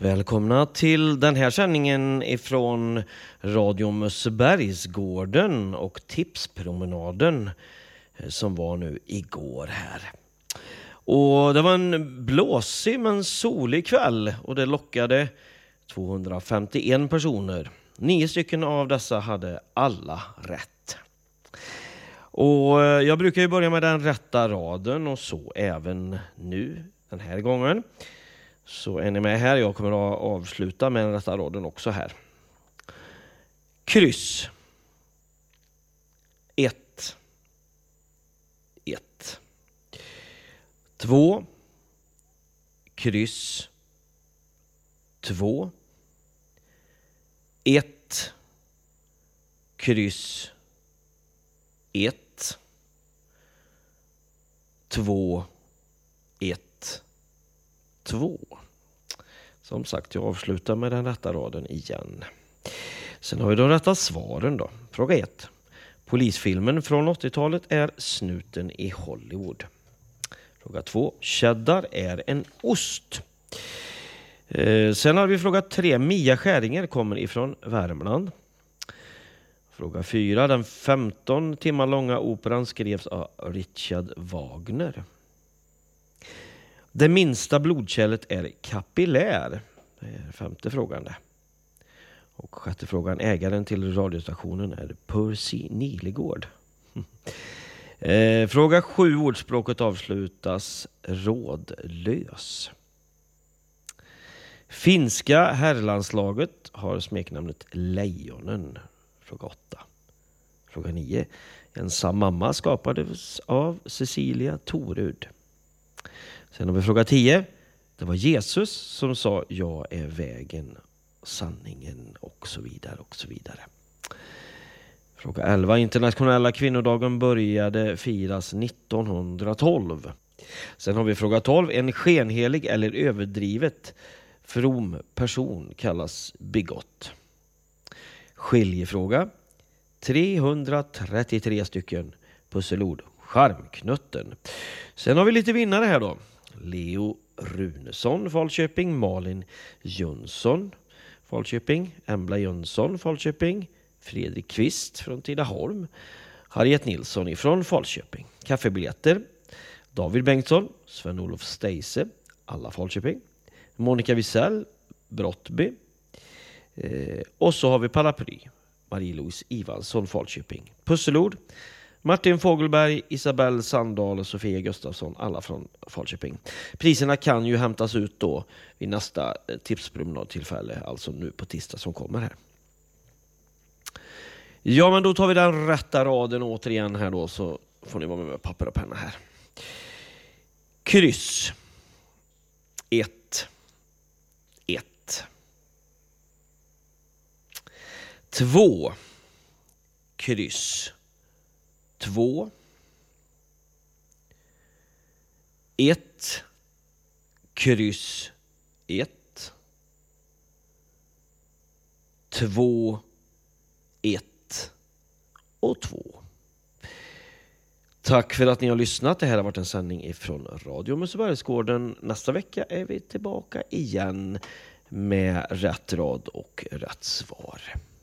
Välkomna till den här sändningen ifrån Radio Mössebergsgården och tipspromenaden som var nu igår här. Och det var en blåsig men solig kväll och det lockade 251 personer. 9 stycken av dessa hade alla rätt. Och jag brukar ju börja med den rätta raden och så även nu den här gången. Så är ni med här? Jag kommer att avsluta med den rätta raden också här. Kryss. 1. 1. 2. Kryss. 2. 1. Kryss. 1. 2. 1. 2. Som sagt, jag avslutar med den rätta raden igen. Sen har vi de rätta svaren då. Fråga 1. Polisfilmen från 80-talet är Snuten i Hollywood. Fråga 2. Cheddar är en ost. Sen har vi fråga 3. Mia Skäringer kommer ifrån Värmland. Fråga 4. Den 15 timmar långa operan skrevs av Richard Wagner. Det minsta blodkärlet är kapillär. Det är 5:e frågan det. Och 6:e frågan. Ägaren till radiostationen är Percy Nilegård. Fråga 7. Ordspråket avslutas rådlös. Finska herrlandslaget har smeknamnet Lejonen. Fråga 8. Fråga 9. Ensam mamma skapades av Cecilia Torud. Sen har vi fråga 10. Det var Jesus som sa jag är vägen, sanningen och så vidare och så vidare. Fråga 11. Internationella kvinnodagen började firas 1912. Sen har vi fråga 12. En skenhelig eller överdrivet from person kallas bigott. Skiljefråga. 333 stycken pusselord. Charmknutten. Sen har vi lite vinnare här då. Leo Runesson, Falköping. Malin Jönsson, Falköping. Embla Jönsson, Falköping. Fredrik Kvist från Tidaholm. Harriet Nilsson ifrån Falköping. Kaffebiljetter. David Bengtsson, Sven-Olof Steise, alla Falköping. Monica Wisell, Brottby. Och så har vi paraply. Marie-Louise Ivansson, Falköping. Pusselord. Martin Fogelberg, Isabelle Sandahl och Sofia Gustafsson, alla från Falköping. Priserna kan ju hämtas ut då vid nästa tipspromenadtillfälle, alltså nu på tisdag som kommer här. Ja, men då tar vi den rätta raden återigen här då, så får ni vara med papper och penna här. Kryss. 1. 1. 2. Kryss. 2. 1. Kryss. 1. 2. 1. Och 2. Tack för att ni har lyssnat. Det här har varit en sändning ifrån Radio Mössebergsgården. Nästa vecka är vi tillbaka igen med rätt rad och rätt svar.